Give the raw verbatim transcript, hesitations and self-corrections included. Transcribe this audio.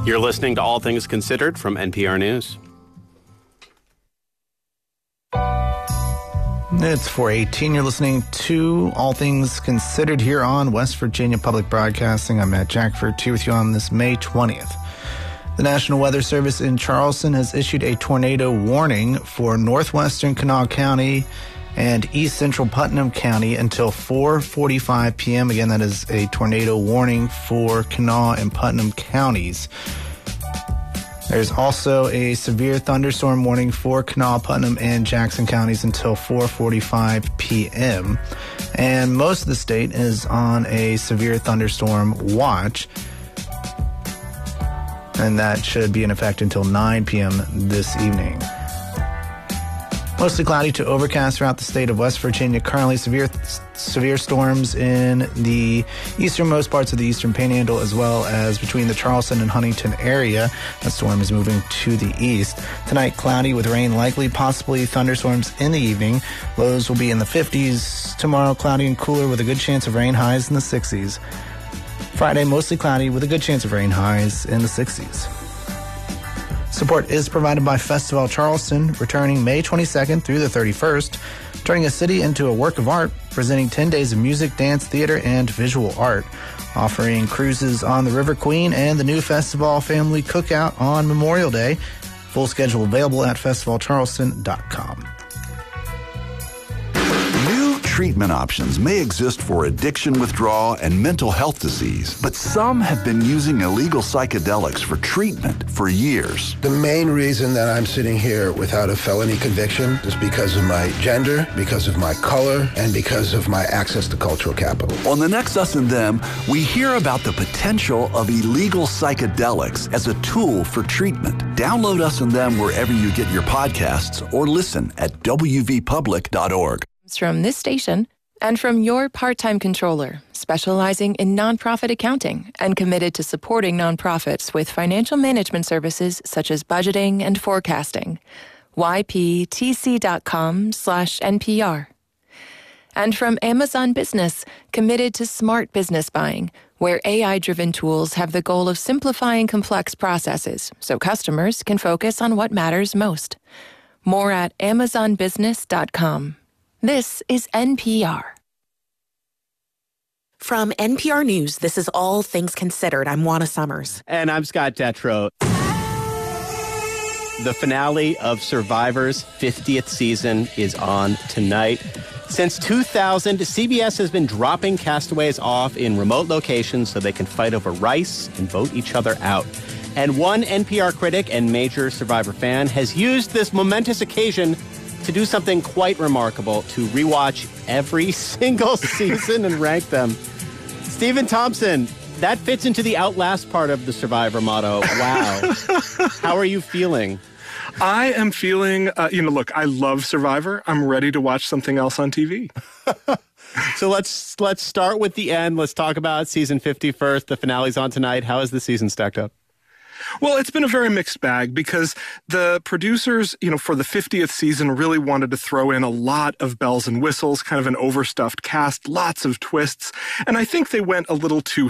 You're listening to All Things Considered from N P R News. It's four eighteen. You're listening to All Things Considered here on West Virginia Public Broadcasting. I'm Matt Jackford, here with you on this May twentieth. The National Weather Service in Charleston has issued a tornado warning for northwestern Kanawha County and east central Putnam County until four forty-five p.m. Again, that is a tornado warning for Kanawha and Putnam counties. There's also a severe thunderstorm warning for Kanawha, Putnam, and Jackson counties until four forty-five p.m. And most of the state is on a severe thunderstorm watch. And that should be in effect until nine p.m. this evening. Mostly cloudy to overcast throughout the state of West Virginia. Currently severe severe storms in the easternmost parts of the eastern panhandle, as well as between the Charleston and Huntington area. The storm is moving to the east. Tonight, cloudy with rain likely, possibly thunderstorms in the evening. Lows will be in the fifties. Tomorrow, cloudy and cooler with a good chance of rain, highs in the sixties. Friday, mostly cloudy with a good chance of rain, highs in the sixties. Support is provided by Festival Charleston, returning May twenty-second through the thirty-first, turning a city into a work of art, presenting ten days of music, dance, theater, and visual art, offering cruises on the River Queen and the new Festival Family Cookout on Memorial Day. Full schedule available at festival charleston dot com. Treatment options may exist for addiction withdrawal and mental health disease, but some have been using illegal psychedelics for treatment for years. The main reason that I'm sitting here without a felony conviction is because of my gender, because of my color, and because of my access to cultural capital. On the next Us and Them, we hear about the potential of illegal psychedelics as a tool for treatment. Download Us and Them wherever you get your podcasts or listen at w v public dot org. From this station and from your part-time controller, specializing in nonprofit accounting and committed to supporting nonprofits with financial management services such as budgeting and forecasting. y p t c dot com slash N P R. And from Amazon Business, committed to smart business buying, where A I-driven tools have the goal of simplifying complex processes so customers can focus on what matters most. More at amazon business dot com. This is N P R. From N P R News, this is All Things Considered. I'm Juana Summers. And I'm Scott Detrow. The finale of Survivor's fiftieth season is on tonight. Since two thousand, C B S has been dropping castaways off in remote locations so they can fight over rice and vote each other out. And one N P R critic and major Survivor fan has used this momentous occasion to do something quite remarkable, to rewatch every single season and rank them. Stephen Thompson, that fits into the outlast part of the Survivor motto. Wow. How are you feeling? I am feeling, uh, you know, look, I love Survivor. I'm ready to watch something else on T V. So let's let's start with the end. Let's talk about season fifty first. The finale's on tonight. How is the season stacked up? Well, it's been a very mixed bag because the producers, you know, for the fiftieth season really wanted to throw in a lot of bells and whistles, kind of an overstuffed cast, lots of twists. And I think they went a little too